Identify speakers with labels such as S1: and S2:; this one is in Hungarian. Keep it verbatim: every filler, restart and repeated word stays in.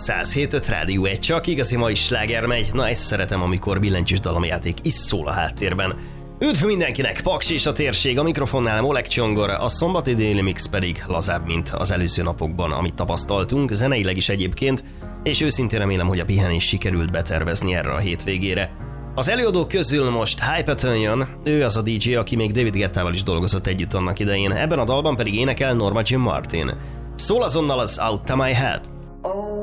S1: száz hét öt Rádió egy, csak igazi mai sláger megy. Na, ezt szeretem, amikor billentyűs dallamjáték is szól a háttérben. Üdv mindenkinek, Paks és a térség, a mikrofonnál Oleg Csongor, a szombati déli mix pedig lazább, mint az előző napokban, amit tapasztaltunk, zeneileg is egyébként, és őszintén remélem, hogy a pihenés sikerült betervezni erre a hétvégére. Az előadók közül most Hypaton jön, ő az a dé dzsé, aki még David Guettával is dolgozott együtt annak idején, ebben a dalban pedig énekel Norma Jean Martin. Szól azonnal az Out of My Head.